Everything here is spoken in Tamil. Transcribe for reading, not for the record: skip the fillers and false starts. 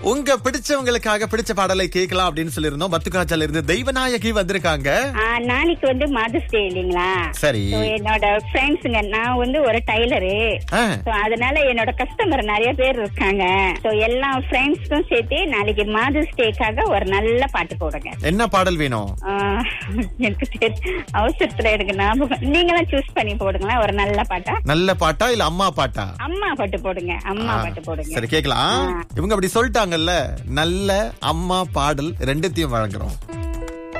உங்க பிடிச்சவங்களுக்காக பிடிச்ச பாடலை கேட்கலாம் அப்படின்னு சொல்லியிருந்தோம். பத்துக்காச்சால இருந்து தெய்வநாயகி வந்திருக்காங்க. நாளைக்கு வந்து மதர்ஸ் டே இல்லீங்களா? சரி. என்னோட ஃப்ரெண்ட்ஸுங்க, நான் வந்து ஒரு டைலரு. அதனால என்னோட கஸ்டமர் நிறைய பேர் இருக்காங்க. எல்லா ஃப்ரெண்ட்ஸ்க்கும் சேர்த்து நாளைக்கு மதர்ஸ் டேக்காக ஒரு நல்ல பாட்டு போடுங்க. என்ன பாடல் வேணும்? எனக்கு அவசரத்துல எனக்கு ஞாபகம். நீங்களும் சூஸ் பண்ணி போடுங்களேன் ஒரு நல்ல பாட்டா. நல்ல பாட்டா இல்ல அம்மா பாட்டா? அம்மா பாட்டு போடுங்க. அம்மா பாட்டு போடுங்க. சரி கேக்கலாம். இவங்க அப்படி சொல்லிட்டாங்கல்ல, நல்ல அம்மா பாடல் ரெண்டுத்தையும் வழங்குறோம்.